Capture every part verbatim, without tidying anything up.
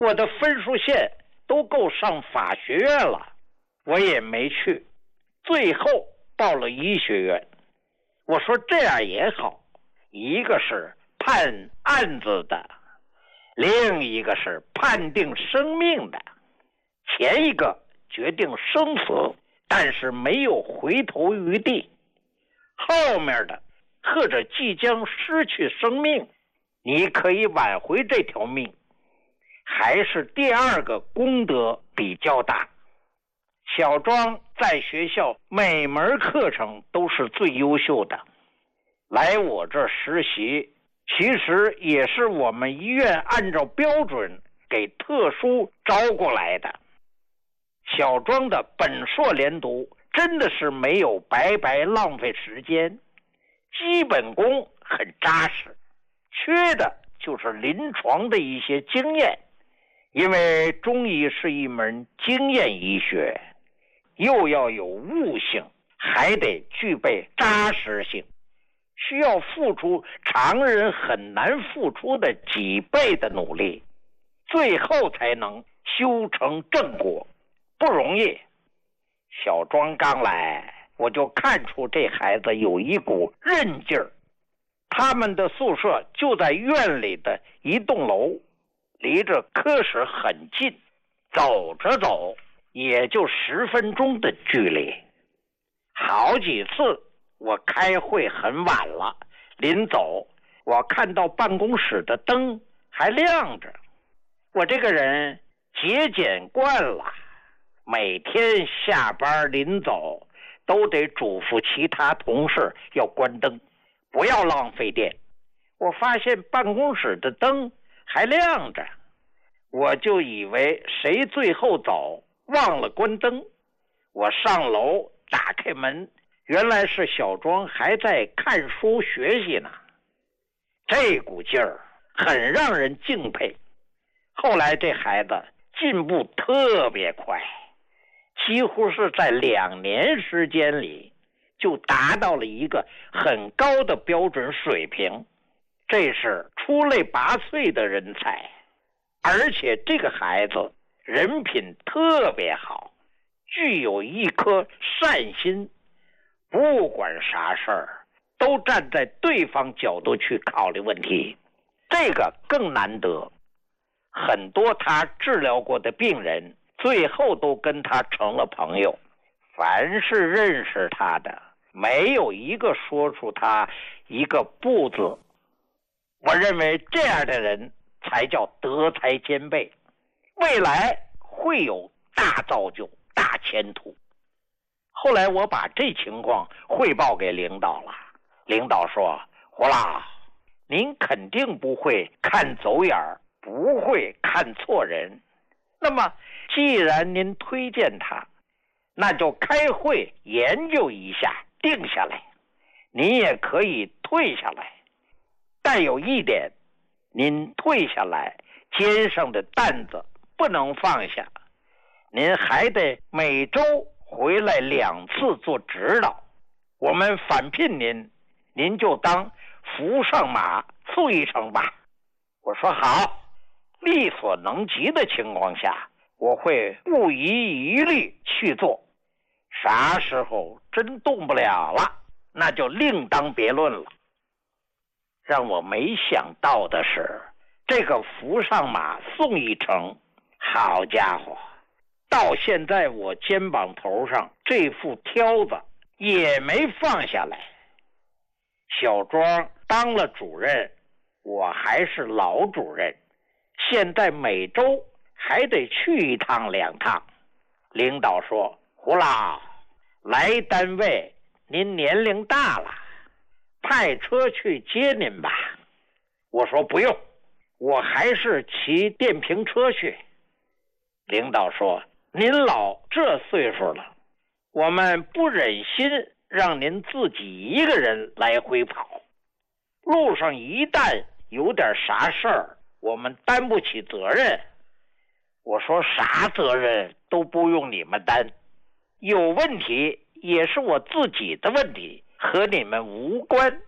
我的分数线都够上法学院了，我也没去，最后报了医学院。我说这样也好，一个是判案子的，另一个是判定生命的。前一个决定生死，但是没有回头余地，后面的或者即将失去生命，你可以挽回这条命，还是第二个功德比较大。小庄在学校每门课程都是最优秀的，来我这实习其实也是我们医院按照标准给特殊招过来的。小庄的本硕连读真的是没有白白浪费时间，基本功很扎实，缺的就是临床的一些经验，因为中医是一门经验医学，又要有悟性，还得具备扎实性，需要付出常人很难付出的几倍的努力，最后才能修成正果，不容易。小庄刚来，我就看出这孩子有一股韧劲儿。他们的宿舍就在院里的一栋楼，离着科室很近，走着走也就十分钟的距离。好几次我开会很晚了，临走我看到办公室的灯还亮着。我这个人节俭惯了，每天下班临走都得嘱咐其他同事要关灯，不要浪费电。我发现办公室的灯还亮着，我就以为谁最后走忘了关灯。我上楼打开门，原来是小庄还在看书学习呢。这股劲儿很让人敬佩。后来这孩子进步特别快，几乎是在两年时间里就达到了一个很高的标准水平，这是出类拔萃的人才。而且这个孩子人品特别好，具有一颗善心，不管啥事儿都站在对方角度去考虑问题，这个更难得。很多他治疗过的病人最后都跟他成了朋友，凡是认识他的没有一个说出他一个不字。我认为这样的人才叫德才兼备，未来会有大造就、大前途。后来我把这情况汇报给领导了，领导说：胡老，您肯定不会看走眼儿，不会看错人，那么既然您推荐他，那就开会研究一下，定下来。您也可以退下来，但有一点，您退下来肩上的担子不能放下，您还得每周回来两次做指导。我们返聘您，您就当扶上马促成吧。我说好，力所能及的情况下，我会不遗余力去做。啥时候真动不了了，那就另当别论了。让我没想到的是，这个扶上马送一程，好家伙，到现在我肩膀头上这副挑子也没放下来。小庄当了主任，我还是老主任，现在每周还得去一趟两趟。领导说：胡老，来单位您年龄大了，派车去接您吧。我说不用，我还是骑电瓶车去。领导说：您老这岁数了，我们不忍心让您自己一个人来回跑，路上一旦有点啥事儿，我们担不起责任。我说啥责任都不用你们担，有问题也是我自己的问题，和你们无关。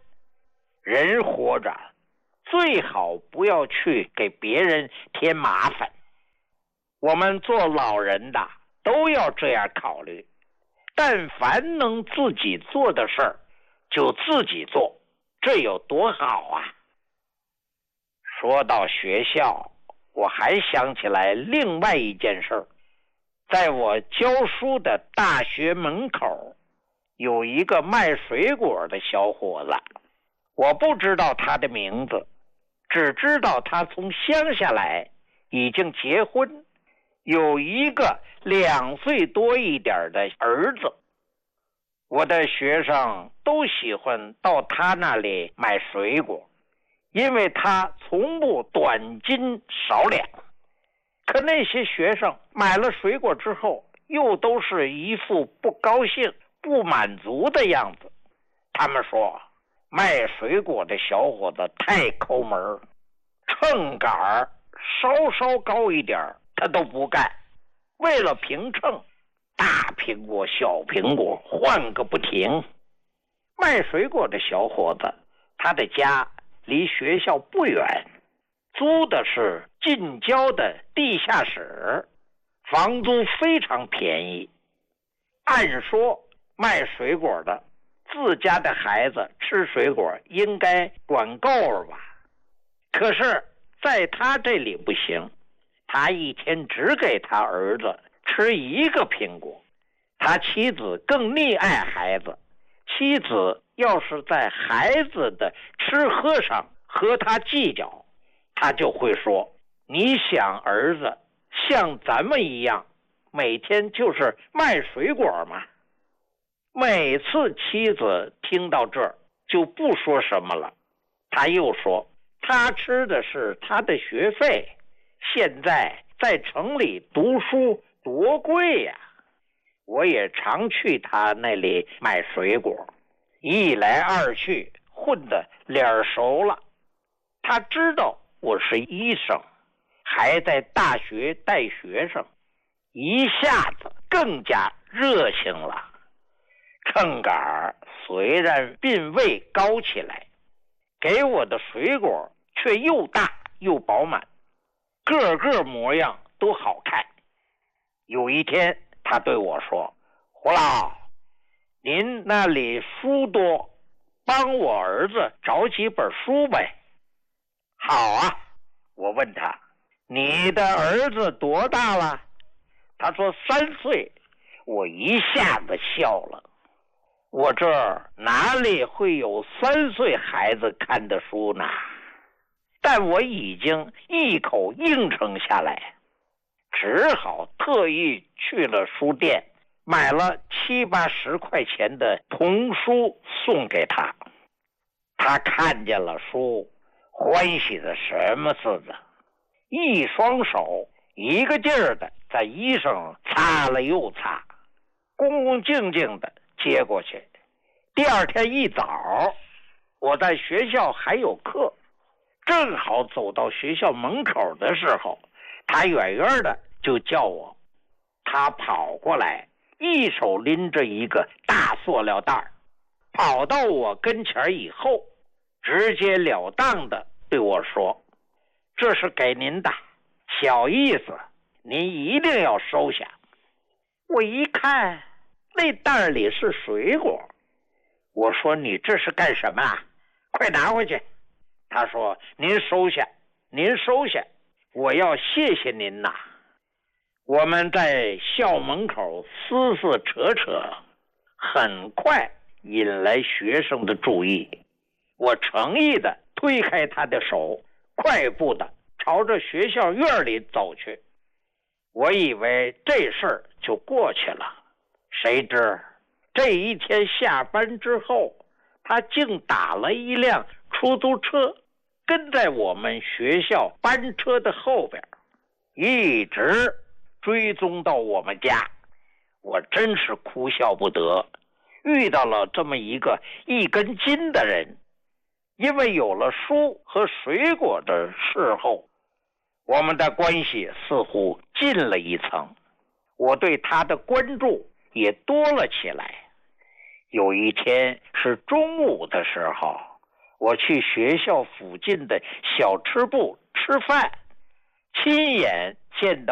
人活着最好不要去给别人添麻烦， 我们做老人的都要这样考虑，但凡能自己做的事儿，就自己做，这有多好啊！说到学校，我还想起来另外一件事儿。在我教书的大学门口，有一个卖水果的小伙子，我不知道他的名字，只知道他从乡下来，已经结婚，有一个两岁多一点的儿子。我的学生都喜欢到他那里买水果，因为他从不短斤少两。可那些学生买了水果之后，又都是一副不高兴、不满足的样子。他们说，卖水果的小伙子太抠门，秤杆稍稍高一点他都不干，为了平秤，大苹果小苹果换个不停。卖水果的小伙子，他的家离学校不远，租的是近郊的地下室，房租非常便宜。按说卖水果的自家的孩子吃水果应该管够了吧，可是在他这里不行，他一天只给他儿子吃一个苹果。他妻子更溺爱孩子，妻子要是在孩子的吃喝上和他计较，他就会说，你想儿子像咱们一样每天就是卖水果吗？每次妻子听到这儿就不说什么了，他又说，他吃的是他的学费，现在在城里读书多贵呀！我也常去他那里买水果，一来二去混得脸熟了。他知道我是医生，还在大学带学生，一下子更加热情了。秤杆虽然并未高起来，给我的水果却又大又饱满，个个模样都好看。有一天他对我说，胡老，您那里书多，帮我儿子找几本书呗。好啊，我问他，你的儿子多大了？他说三岁。我一下子笑了，我这儿哪里会有三岁孩子看的书呢？但我已经一口应承下来，只好特意去了书店，买了七八十块钱的童书送给他。他看见了书，欢喜的什么似的，一双手一个劲儿的在衣裳擦了又擦，恭恭敬敬的接过去。第二天一早，我在学校还有课，正好走到学校门口的时候，他远远的就叫我。他跑过来，一手拎着一个大塑料袋，跑到我跟前以后，直截了当的对我说，这是给您的，小意思，您一定要收下。我一看那袋里是水果，我说你这是干什么啊？快拿回去。他说您收下，您收下，我要谢谢您呐。我们在校门口撕撕扯扯，很快引来学生的注意。我诚意的推开他的手，快步的朝着学校院里走去。我以为这事儿就过去了，谁知这一天下班之后，他竟打了一辆出租车，跟在我们学校班车的后边，一直追踪到我们家。我真是哭笑不得，遇到了这么一个一根筋的人。因为有了书和水果的时候，我们的关系似乎近了一层，我对他的关注也多了起来。有一天是中午的时候，我去学校附近的小吃部吃饭，亲眼见到